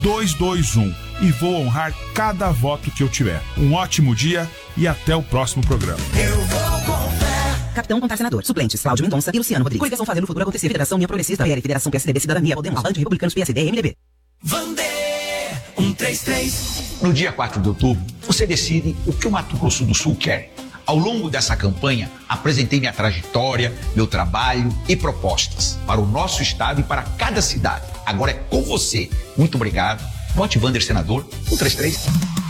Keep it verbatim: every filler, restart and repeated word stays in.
dois dois um e vou honrar cada voto que eu tiver. Um ótimo dia e até o próximo programa. Eu vou com fé. Capitão contar senador. Suplentes, Cláudio Mendonça e Luciano Rodrigues. Coligação Fazer o Futuro Acontecer. Federação Minha Progressista. P L, Federação P S D B, Cidadania, Podemos, Avante, Republicanos, P S D, M D B. Vandê, um, três, três. No dia quatro de outubro, você decide o que o Mato Grosso do Sul quer. Ao longo dessa campanha, apresentei minha trajetória, meu trabalho e propostas para o nosso estado e para cada cidade. Agora é com você. Muito obrigado. Vote Vander Senador, um, três, três.